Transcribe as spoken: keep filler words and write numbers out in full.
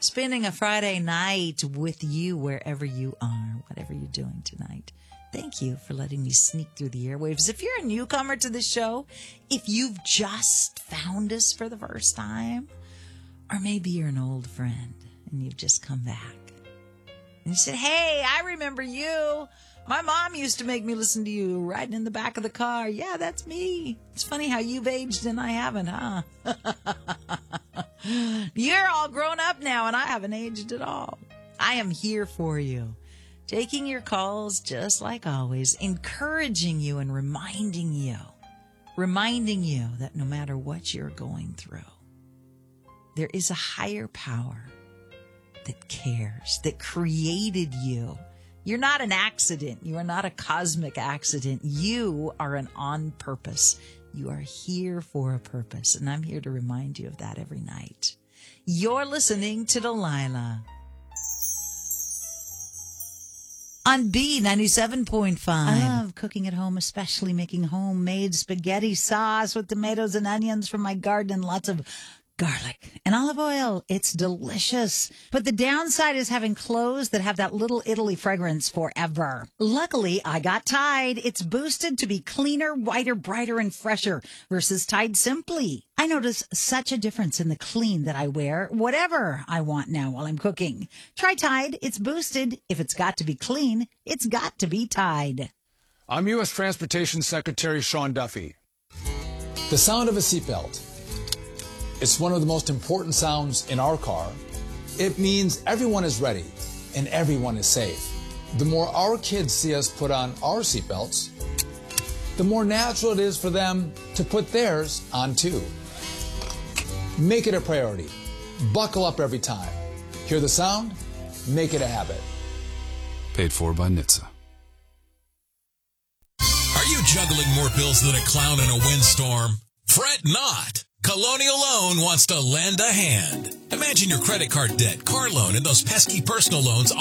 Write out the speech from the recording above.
spending a Friday night with you wherever you are, whatever you're doing tonight. Thank you for letting me sneak through the airwaves. If you're a newcomer to the show, if you've just found us for the first time, or maybe you're an old friend and you've just come back, and you said, hey, I remember you. My mom used to make me listen to you riding in the back of the car. Yeah, that's me. It's funny how you've aged and I haven't, huh? You're all grown up now and I haven't aged at all. I am here for you, taking your calls just like always, encouraging you and reminding you, reminding you that no matter what you're going through, there is a higher power that cares, that created you. You're not an accident. You are not a cosmic accident. You are an on purpose. You are here for a purpose. And I'm here to remind you of that every night. You're listening to Delilah on B ninety-seven point five. I love cooking at home, especially making homemade spaghetti sauce with tomatoes and onions from my garden and lots of garlic and olive oil. It's delicious. But the downside is having clothes that have that little Italy fragrance forever. Luckily, I got Tide. It's boosted to be cleaner, whiter, brighter, and fresher versus Tide Simply. I notice such a difference in the clean that I wear, whatever I want now while I'm cooking. Try Tide. It's boosted. If it's got to be clean, it's got to be Tide. I'm U S Transportation Secretary Sean Duffy. The sound of a seatbelt. It's one of the most important sounds in our car. It means everyone is ready and everyone is safe. The more our kids see us put on our seatbelts, the more natural it is for them to put theirs on too. Make it a priority. Buckle up every time. Hear the sound? Make it a habit. Paid for by N H T S A. Are you juggling more bills than a clown in a windstorm? Fret not. Colonial Loan wants to lend a hand. Imagine your credit card debt, car loan, and those pesky personal loans